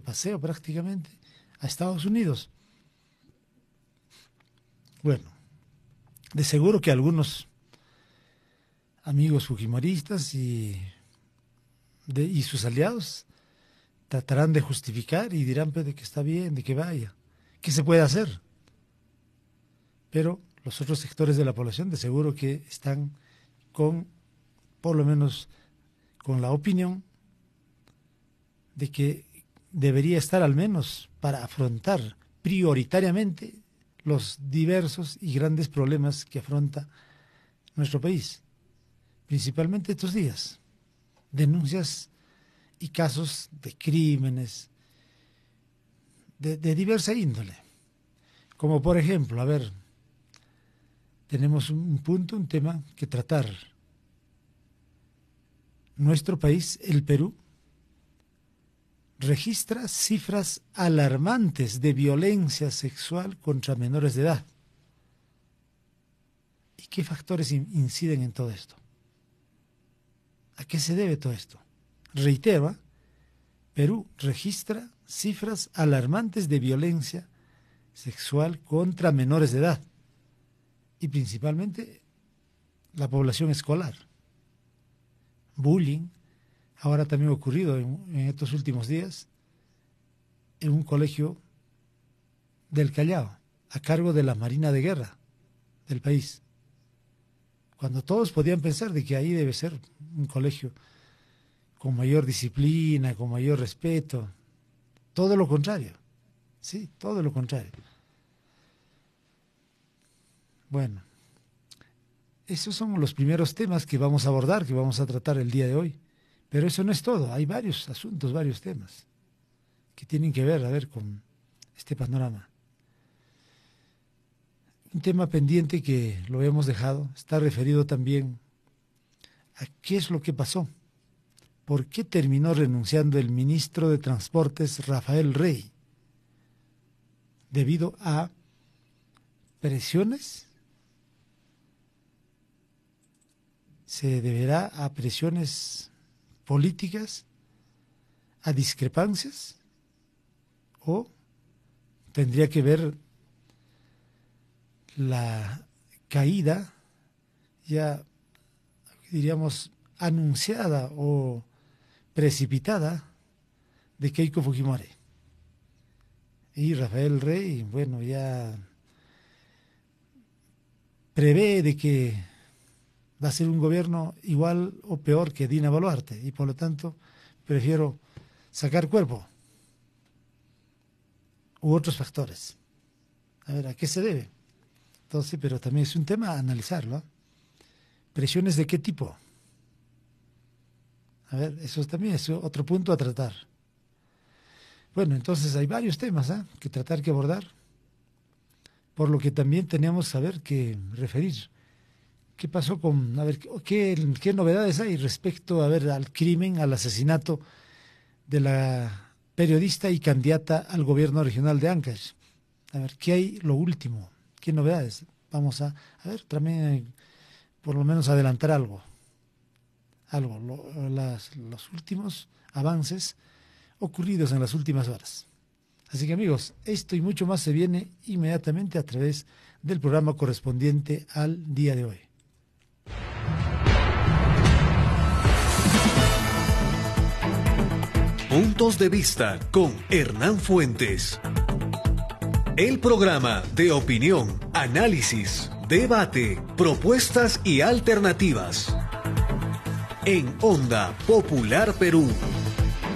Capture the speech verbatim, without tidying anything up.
paseo prácticamente a Estados Unidos. Bueno, de seguro que algunos amigos fujimoristas y, de, y sus aliados tratarán de justificar y dirán pues, de que está bien, de que vaya, que se puede hacer. Pero los otros sectores de la población de seguro que están con, por lo menos, con la opinión de que debería estar al menos para afrontar prioritariamente los diversos y grandes problemas que afronta nuestro país, principalmente estos días. Denuncias y casos de crímenes de, de diversa índole. Como por ejemplo, a ver, tenemos un punto, un tema que tratar. Nuestro país, el Perú, registra cifras alarmantes de violencia sexual contra menores de edad. ¿Y qué factores inciden en todo esto? ¿A qué se debe todo esto? Reitero, Perú registra cifras alarmantes de violencia sexual contra menores de edad y principalmente la población escolar. Bullying, ahora también ha ocurrido en, en estos últimos días en un colegio del Callao, a cargo de la Marina de Guerra del país. Cuando todos podían pensar de que ahí debe ser un colegio con mayor disciplina, con mayor respeto, todo lo contrario, sí, todo lo contrario. Bueno, esos son los primeros temas que vamos a abordar, que vamos a tratar el día de hoy. Pero eso no es todo, hay varios asuntos, varios temas que tienen que ver, a ver, con este panorama. Un tema pendiente que lo hemos dejado está referido también a qué es lo que pasó. ¿Por qué terminó renunciando el ministro de Transportes, Rafael Rey? Debido a presiones, se deberá a presiones políticas, a discrepancias, o tendría que ver la caída ya, diríamos, anunciada o precipitada de Keiko Fujimori. Y Rafael Rey, bueno, ya prevé de que va a ser un gobierno igual o peor que Dina Boluarte, y por lo tanto prefiero sacar cuerpo u otros factores. A ver, ¿a qué se debe? Entonces, pero también es un tema a analizarlo. ¿eh? ¿Presiones de qué tipo? A ver, eso también es otro punto a tratar. Bueno, entonces hay varios temas ¿eh? que tratar, que abordar, por lo que también tenemos saber que referir. ¿Qué pasó con, a ver, qué, qué novedades hay respecto, a ver, al crimen, al asesinato de la periodista y candidata al gobierno regional de Ancash? A ver, ¿qué hay lo último? ¿Qué novedades? Vamos a, a ver, también por lo menos adelantar algo. Algo, lo, las, los últimos avances ocurridos en las últimas horas. Así que amigos, esto y mucho más se viene inmediatamente a través del programa correspondiente al día de hoy. Puntos de vista con Hernán Fuentes. El programa de opinión, análisis, debate, propuestas y alternativas. En Onda Popular Perú.